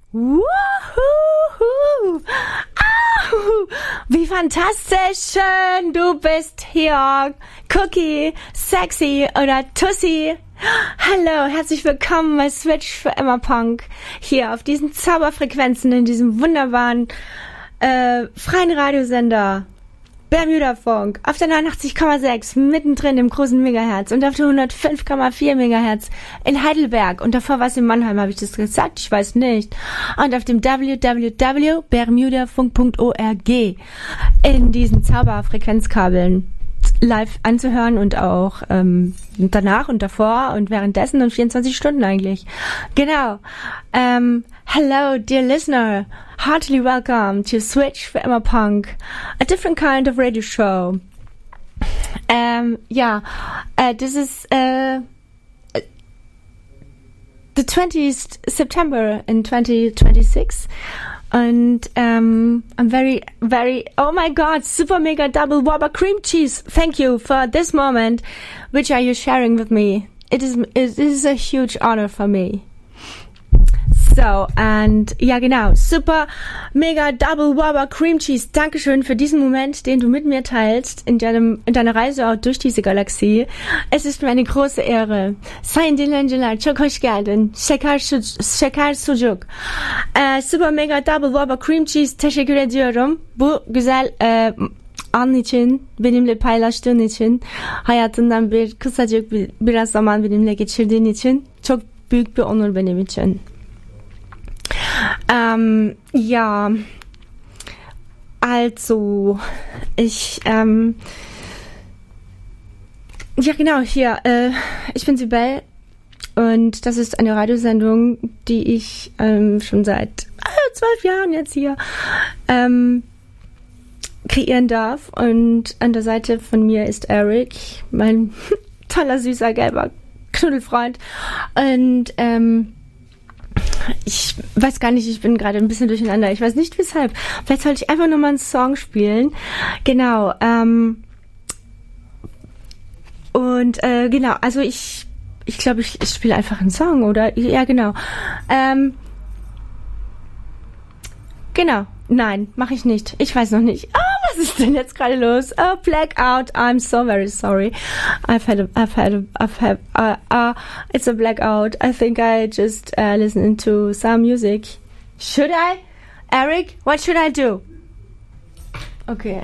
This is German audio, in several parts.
Wuhu! Au! Wie fantastisch schön du bist hier, Cookie, Sexy oder Tussi. Hallo, herzlich willkommen bei Switch für Emma Punk. Hier auf diesen Zauberfrequenzen in diesem wunderbaren freien Radiosender Bermuda Funk auf der 89,6 mittendrin im großen Megahertz und auf der 105,4 Megahertz in Heidelberg und davor war es in Mannheim, habe ich das gesagt? Ich weiß nicht. Und auf dem www.bermudafunk.org in diesen Zauberfrequenzkabeln live anzuhören und auch danach und davor und währenddessen und 24 Stunden eigentlich. Genau. Hello, dear listener. Heartily welcome to Switch for Emma Punk, a different kind of radio show. This is the 20th September in 2026. And I'm very, very, oh my god, super mega double whopper cream cheese. Thank you for this moment, which are you sharing with me. It is a huge honor for me. So, and ja genau, super mega double whopper cream cheese. Dankeschön für diesen Moment, den du mit mir teilst in deiner Reise auch durch diese Galaxie. Es ist mir eine große Ehre. Sayın dinleyiciler, çok hoş geldin. Şeker sucuk. Super mega double whopper cream cheese. Teşekkür ediyorum. Bu güzel an için, benimle paylaştığın için, hayatından biraz zaman benimle geçirdiğin için çok büyük bir onur benim için. Ja, also, ich bin Sibel und das ist eine Radiosendung, die ich schon seit 12 Jahren jetzt hier kreieren darf und an der Seite von mir ist Eric, mein toller, süßer, gelber Knuddelfreund und ich weiß gar nicht, ich bin gerade ein bisschen durcheinander. Ich weiß nicht, weshalb. Vielleicht sollte ich einfach nochmal einen Song spielen. Genau. Genau, also ich glaube, ich spiele einfach einen Song, oder? Ja, genau. Genau. Nein, mache ich nicht. Ich weiß noch nicht. Was ist denn jetzt gerade los? Oh, blackout. I'm so very sorry. It's a blackout. I think I just listened to some music. Should I? Eric, what should I do? Okay.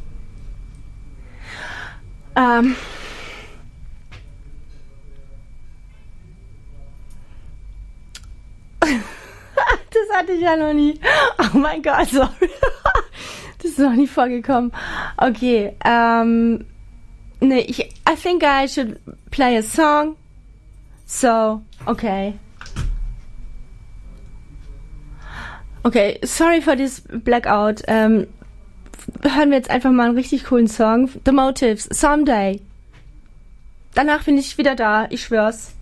Das hatte ich ja noch nie. Oh mein Gott, sorry. Das ist noch nie vorgekommen. Okay, I think I should play a song. So, okay. Okay, sorry for this blackout. Hören wir jetzt einfach mal einen richtig coolen Song. The Motives, Someday. Danach bin ich wieder da, ich schwör's.